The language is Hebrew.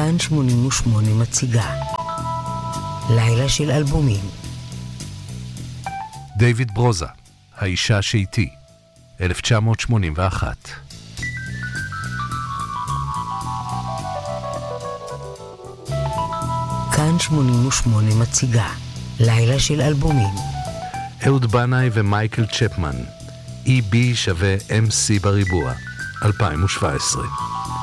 כאן 88 מציגה לילה של אלבומים. דיוויד ברוזה, האישה שאיתי, 1981. כאן 88 מציגה לילה של אלבומים. אהוד בנאי ומייקל צ'פמן, EB = MC בריבוע, 2017.